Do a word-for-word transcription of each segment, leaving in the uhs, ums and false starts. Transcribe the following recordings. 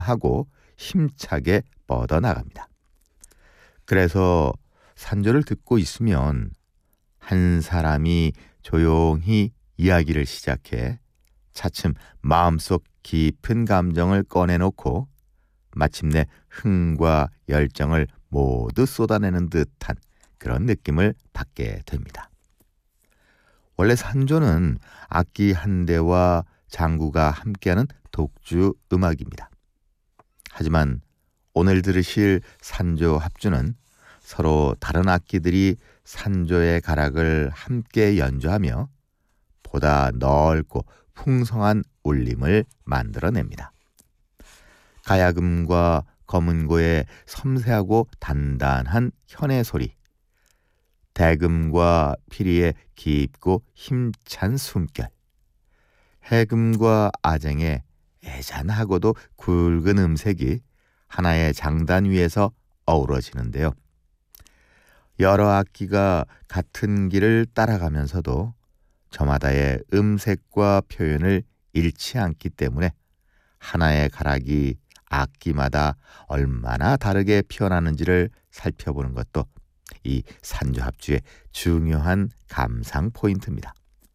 하고 힘차게 뻗어나갑니다. 그래서 산조를 듣고 있으면 한 사람이 조용히 이야기를 시작해 차츰 마음속 깊은 감정을 꺼내놓고 마침내 흥과 열정을 모두 쏟아내는 듯한 그런 느낌을 받게 됩니다. 원래 산조는 악기 한 대와 장구가 함께하는 독주 음악입니다. 하지만 오늘 들으실 산조 합주는 서로 다른 악기들이 산조의 가락을 함께 연주하며 보다 넓고 풍성한 울림을 만들어냅니다. 가야금과 검은고의 섬세하고 단단한 현의 소리, 대금과 피리의 깊고 힘찬 숨결, 해금과 아쟁의 애잔하고도 굵은 음색이 하나의 장단 위에서 어우러지는데요. 여러 악기가 같은 길을 따라가면서도 저마다의 음색과 표현을 잃지 않기 때문에 하나의 가락이 악기마다 얼마나 다르게 피어나는지를 살펴보는 것도 이 산조 합주의 중요한 감상 포인트입니다.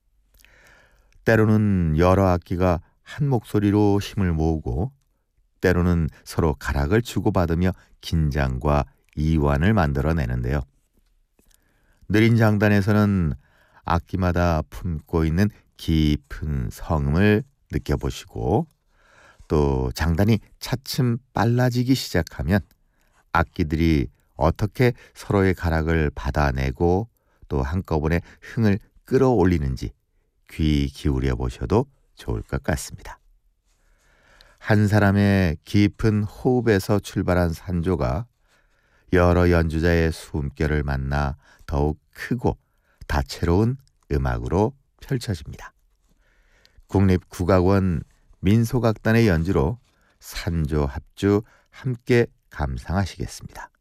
때로는 여러 악기가 한 목소리로 힘을 모으고 때로는 서로 가락을 주고받으며 긴장과 이완을 만들어내는데요. 느린 장단에서는 악기마다 품고 있는 깊은 성음을 느껴보시고 또 장단이 차츰 빨라지기 시작하면 악기들이 어떻게 서로의 가락을 받아내고 또 한꺼번에 흥을 끌어올리는지 귀 기울여 보셔도 좋을 것 같습니다. 한 사람의 깊은 호흡에서 출발한 산조가 여러 연주자의 숨결을 만나 더욱 크고 다채로운 음악으로 펼쳐집니다. 국립국악원 민소각단의 연주로 산조 합주 함께 감상하시겠습니다.